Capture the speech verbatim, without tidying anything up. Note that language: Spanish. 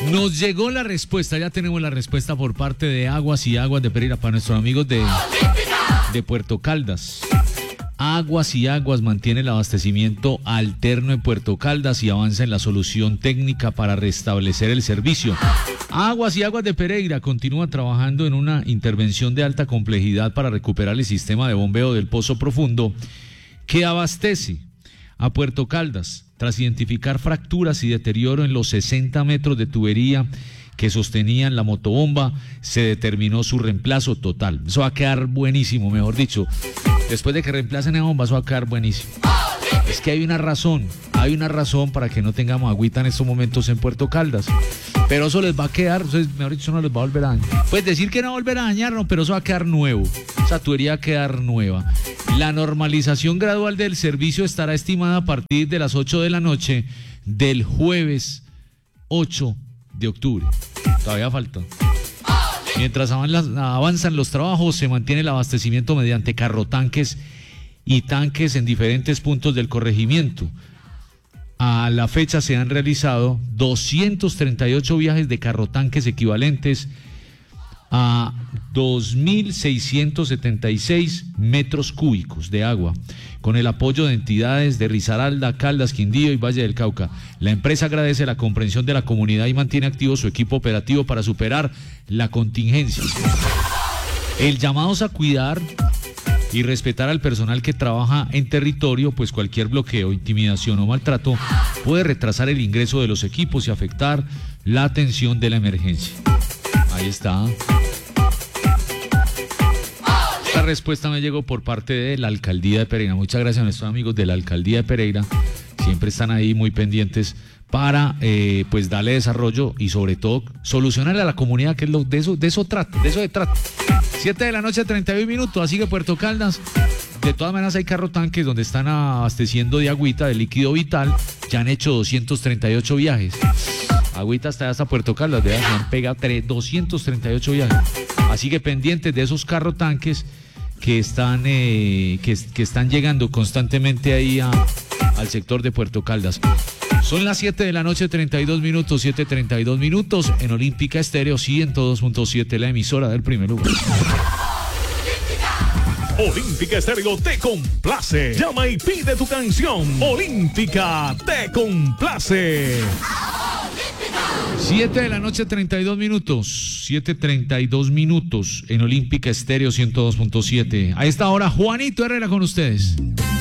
Nos llegó la respuesta, ya tenemos la respuesta por parte de Aguas y Aguas de Pereira para nuestros amigos de, de Puerto Caldas. Aguas y Aguas mantiene el abastecimiento alterno en Puerto Caldas y avanza en la solución técnica para restablecer el servicio. Aguas y Aguas de Pereira continúa trabajando en una intervención de alta complejidad para recuperar el sistema de bombeo del Pozo Profundo que abastece a Puerto Caldas. Tras identificar fracturas y deterioro en los sesenta metros de tubería que sostenían la motobomba, se determinó su reemplazo total. Eso va a quedar buenísimo, mejor dicho. Después de que reemplacen la bomba, eso va a quedar buenísimo. Es que hay una razón, hay una razón para que no tengamos agüita en estos momentos en Puerto Caldas. Pero eso les va a quedar, eso es, mejor dicho, eso no les va a volver a dañar. Puedes decir que no va a volver a dañar, no, pero eso va a quedar nuevo. Esa tubería va a quedar nueva. La normalización gradual del servicio estará estimada a partir de las ocho de la noche del jueves ocho de octubre. Todavía falta. Mientras avanzan los trabajos, se mantiene el abastecimiento mediante carrotanques y tanques en diferentes puntos del corregimiento. A la fecha se han realizado doscientos treinta y ocho viajes de carrotanques equivalentes a dos mil seiscientos setenta y seis metros cúbicos de agua, con el apoyo de entidades de Risaralda, Caldas, Quindío y Valle del Cauca. La empresa agradece la comprensión de la comunidad y mantiene activo su equipo operativo para superar la contingencia. El llamado es a cuidar y respetar al personal que trabaja en territorio, pues cualquier bloqueo, intimidación o maltrato puede retrasar el ingreso de los equipos y afectar la atención de la emergencia. Ahí está. Esta respuesta me llegó por parte de la Alcaldía de Pereira. Muchas gracias a nuestros amigos de la Alcaldía de Pereira. Siempre están ahí muy pendientes para eh, pues darle desarrollo y sobre todo solucionarle a la comunidad, que es lo de eso, de eso trata, de eso se trata. siete de la noche, treinta y un minutos, así que Puerto Caldas, de todas maneras hay carro tanques donde están abasteciendo de agüita, de líquido vital, ya han hecho doscientos treinta y ocho viajes. Agüita hasta hasta Puerto Caldas, de se han pegado doscientos treinta y ocho viajes. Así que pendientes de esos carro tanques que están, eh, que, que están llegando constantemente ahí a, al sector de Puerto Caldas. Son las siete de la noche, treinta y dos minutos, siete treinta y dos minutos en Olímpica Estéreo, ciento dos punto siete, la emisora del primer lugar. Olímpica Estéreo te complace. Llama y pide tu canción. Olímpica te complace. siete de la noche, treinta y dos minutos, siete treinta y dos minutos en Olímpica Estéreo ciento dos punto siete. A esta hora, Juanito Herrera con ustedes.